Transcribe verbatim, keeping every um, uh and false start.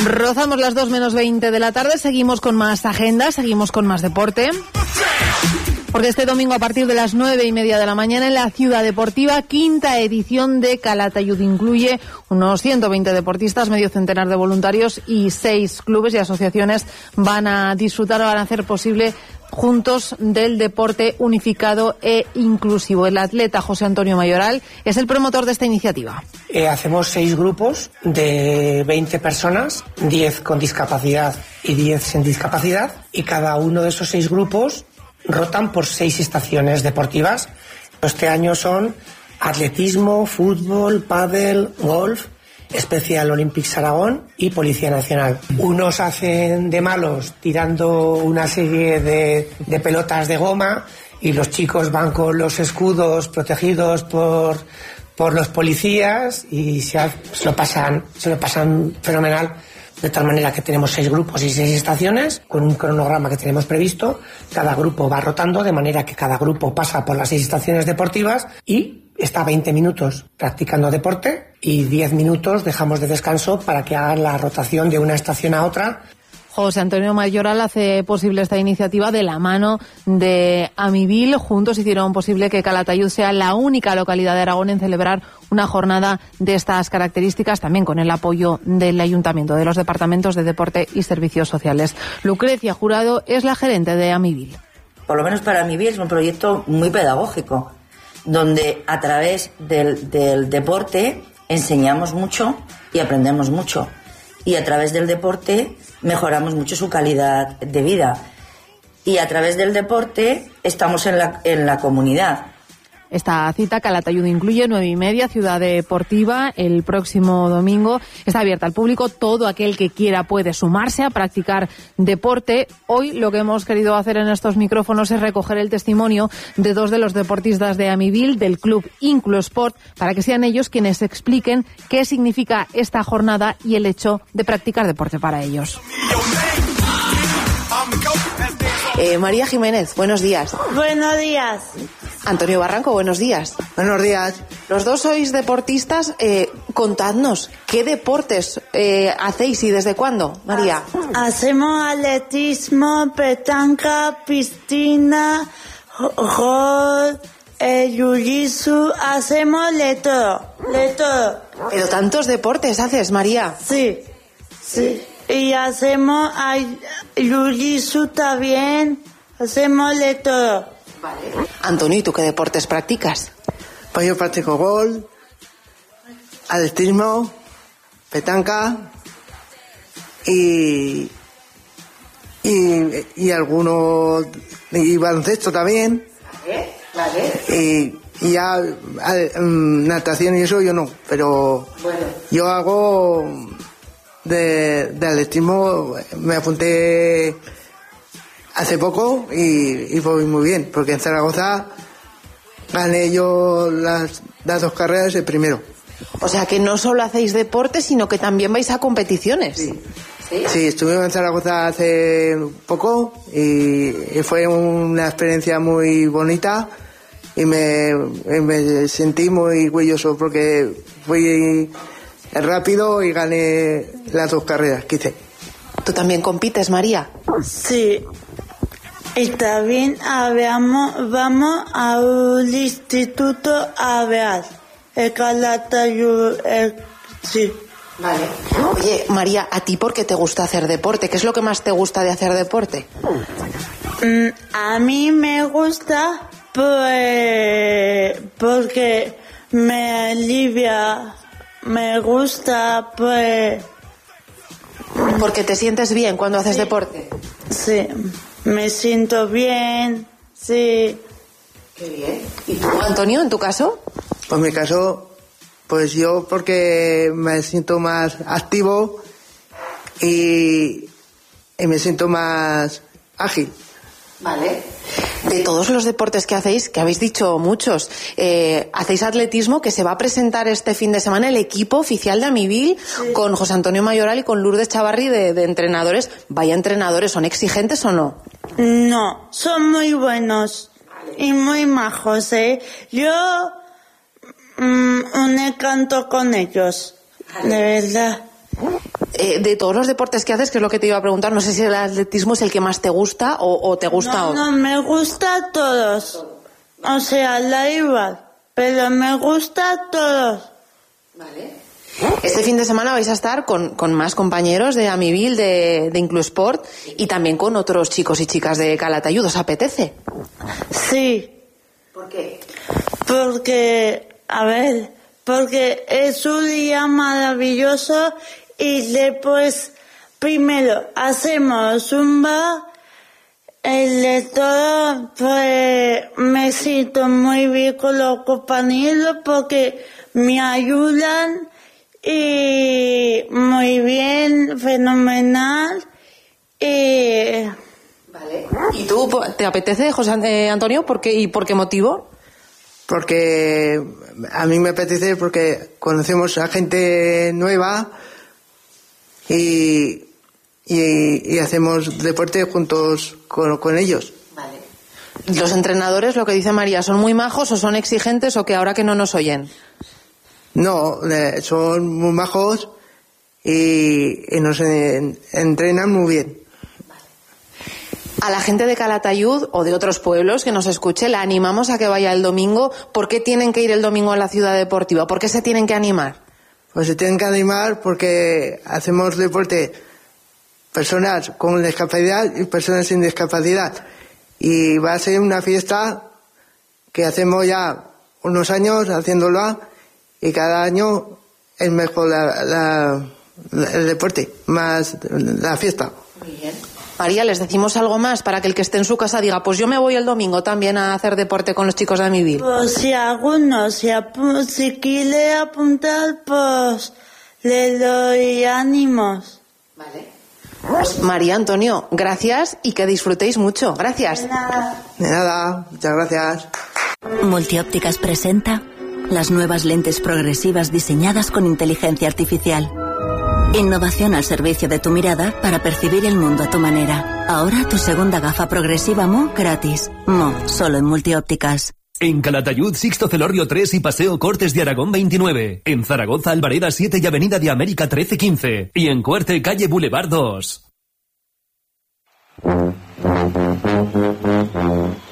Rozamos las dos menos veinte de la tarde, seguimos con más agenda, seguimos con más deporte. Porque este domingo a partir de las nueve y media de la mañana en la Ciudad Deportiva, quinta edición de Calatayud. Incluye unos ciento veinte deportistas, medio centenar de voluntarios y seis clubes y asociaciones van a disfrutar, van a hacer posible juntos del deporte unificado e inclusivo. El atleta José Antonio Mayoral es el promotor de esta iniciativa. Eh, hacemos seis grupos de veinte personas, diez con discapacidad y diez sin discapacidad, y cada uno de esos seis grupos rotan por seis estaciones deportivas. Este año son atletismo, fútbol, pádel, golf, Special Olympics Aragón y Policía Nacional. Unos hacen de malos tirando una serie de, de pelotas de goma y los chicos van con los escudos protegidos por, por los policías y se, se lo pasan, se lo pasan fenomenal. De tal manera que tenemos seis grupos y seis estaciones, con un cronograma que tenemos previsto. Cada grupo va rotando, de manera que cada grupo pasa por las seis estaciones deportivas y está veinte minutos practicando deporte y diez minutos dejamos de descanso para que hagan la rotación de una estación a otra. José Antonio Mayoral hace posible esta iniciativa de la mano de Amivil. Juntos hicieron posible que Calatayud sea la única localidad de Aragón en celebrar una jornada de estas características, también con el apoyo del Ayuntamiento, de los Departamentos de Deporte y Servicios Sociales. Lucrecia Jurado es la gerente de Amivil. Por lo menos para Amivil es un proyecto muy pedagógico, donde a través del, del deporte enseñamos mucho y aprendemos mucho. Y a través del deporte mejoramos mucho su calidad de vida. Y a través del deporte estamos en la, en la comunidad. Esta cita Calatayud incluye nueve y media, Ciudad Deportiva, el próximo domingo. Está abierta al público. Todo aquel que quiera puede sumarse a practicar deporte. Hoy lo que hemos querido hacer en estos micrófonos es recoger el testimonio de dos de los deportistas de Amivil, del club Inclusport, para que sean ellos quienes expliquen qué significa esta jornada y el hecho de practicar deporte para ellos. Eh, María Jiménez, buenos días. Buenos días. Antonio Barranco, buenos días. Buenos días. Los dos sois deportistas. Eh, contadnos, ¿qué deportes eh, hacéis y desde cuándo, María? Hacemos atletismo, petanca, piscina, golf, eh, jiu-jitsu, hacemos de todo, de todo. ¿Pero tantos deportes haces, María? Sí, sí. Y hacemos jiu-jitsu también, hacemos de todo. Vale. Antonio, ¿y tú qué deportes practicas? Pues yo practico golf, atletismo, petanca y y, y algunos y baloncesto también. Vale, vale. Y, y ya natación y eso yo no, pero bueno, yo hago de, de atletismo, me apunté hace poco y, y voy muy bien, porque en Zaragoza gané yo las, las dos carreras el primero. O sea que no solo hacéis deporte, sino que también vais a competiciones. Sí, sí, sí, estuve en Zaragoza hace poco y, y fue una experiencia muy bonita y me, me sentí muy orgulloso porque fui rápido y gané las dos carreras que hice. ¿Tú también compites, María? Sí. Y también habíamos, vamos a un instituto a ver el Calatayud, el, sí. Vale. Oye, María, ¿a ti por qué te gusta hacer deporte? ¿Qué es lo que más te gusta de hacer deporte? Mm, a mí me gusta pues porque me alivia, me gusta pues... ¿Porque te sientes bien cuando haces sí. deporte? Sí. Me siento bien, sí. Qué bien. ¿Y tú, Antonio, en tu caso? Pues en mi caso, pues yo porque me siento más activo y, y me siento más ágil. Vale. De todos los deportes que hacéis, que habéis dicho muchos, eh, hacéis atletismo, que se va a presentar este fin de semana el equipo oficial de Amivil, sí, con José Antonio Mayoral y con Lourdes Chavarri de, de entrenadores. Vaya entrenadores, ¿son exigentes o no? No, son muy buenos. Vale. Y muy majos, ¿eh? Yo mmm, me encanto con ellos, vale, de verdad. Eh, de todos los deportes que haces, que es lo que te iba a preguntar, no sé si el atletismo es el que más te gusta o, o te gusta no, otro. No, me gusta todos. O sea, da igual, pero me gusta todos. Vale. Este fin de semana vais a estar con, con más compañeros de Amivil, de, de Inclusport, y también con otros chicos y chicas de Calatayud. ¿Os apetece? Sí. ¿Por qué? Porque, a ver, porque es un día maravilloso y después, primero, hacemos zumba. El de todo, pues me siento muy bien con los compañeros porque me ayudan y muy bien, fenomenal. Y... Vale. ¿Y tú, te apetece, José eh, Antonio? ¿Por qué, ¿Y por qué motivo? Porque a mí me apetece porque conocemos a gente nueva y... Y, y hacemos deporte juntos con, con ellos. Vale. Los entrenadores, lo que dice María, ¿son muy majos o son exigentes o que ahora que no nos oyen? No, eh, son muy majos y, y nos en, entrenan muy bien. Vale. A la gente de Calatayud o de otros pueblos que nos escuche, la animamos a que vaya el domingo. ¿Por qué tienen que ir el domingo a la ciudad deportiva? ¿Por qué se tienen que animar? Pues se tienen que animar porque hacemos deporte personas con discapacidad y personas sin discapacidad. Y va a ser una fiesta que hacemos ya unos años haciéndola y cada año es mejor la, la, la, el deporte, más la fiesta. Muy bien. María, ¿les decimos algo más para que el que esté en su casa diga, pues yo me voy el domingo también a hacer deporte con los chicos de Amivil? Pues si alguno si, si quiere apuntar, pues le doy ánimos. Vale. Pues María, Antonio, gracias y que disfrutéis mucho. Gracias. De nada. De nada, muchas gracias. Multiópticas presenta las nuevas lentes progresivas diseñadas con inteligencia artificial. Innovación al servicio de tu mirada para percibir el mundo a tu manera. Ahora tu segunda gafa progresiva M O gratis. M O, solo en Multiópticas. En Calatayud, Sixto Celorrio tres y Paseo Cortes de Aragón veintinueve. En Zaragoza, Albareda siete y Avenida de América trece quince. Y en Cuerte, calle Boulevard dos.